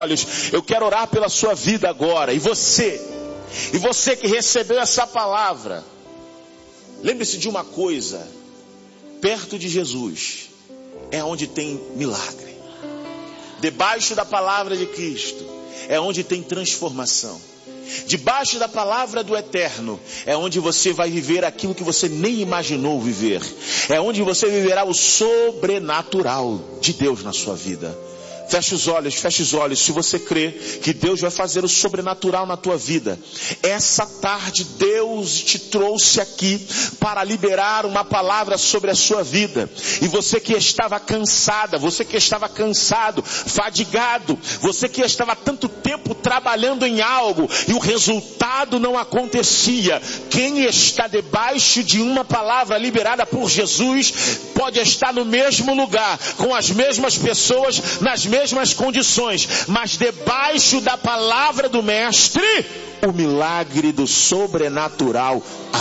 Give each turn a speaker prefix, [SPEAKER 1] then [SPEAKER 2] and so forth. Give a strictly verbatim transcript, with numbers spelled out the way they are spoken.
[SPEAKER 1] olhos. Eu quero orar pela sua vida agora. E você, e você que recebeu essa palavra, lembre-se de uma coisa: perto de Jesus é onde tem milagre. Debaixo da palavra de Cristo é onde tem transformação. Debaixo da palavra do Eterno é onde você vai viver aquilo que você nem imaginou viver. É onde você viverá o sobrenatural de Deus na sua vida. Feche os olhos, feche os olhos. Se você crê que Deus vai fazer o sobrenatural na tua vida, essa tarde Deus te trouxe aqui para liberar uma palavra sobre a sua vida. E você que estava cansada, você que estava cansado, fadigado, você que estava tanto tempo trabalhando em algo e o resultado não acontecia, quem está debaixo de uma palavra liberada por Jesus pode estar no mesmo lugar, com as mesmas pessoas, nas mesmas mesmas condições, mas debaixo da palavra do Mestre, o milagre do sobrenatural